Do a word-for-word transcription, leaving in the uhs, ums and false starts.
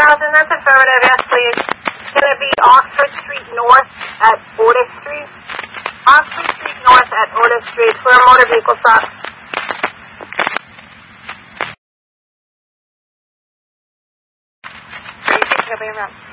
thousand, that's affirmative, yes please. It's going to be Oxford Street North at Otis Street. Oxford Street North at Otis Street for a motor vehicle stop. Thank you,